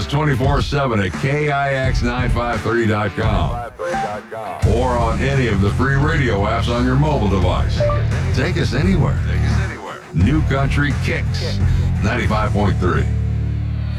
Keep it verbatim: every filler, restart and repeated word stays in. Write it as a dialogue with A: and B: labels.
A: us twenty-four seven at K I X nine five three dot com or on any of the free radio apps on your mobile device. Take us anywhere. Take us anywhere. New Country Kicks ninety-five point three.